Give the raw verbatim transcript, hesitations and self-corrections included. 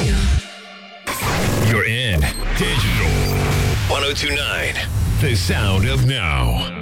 You're in Digital ten twenty-nine, the sound of now.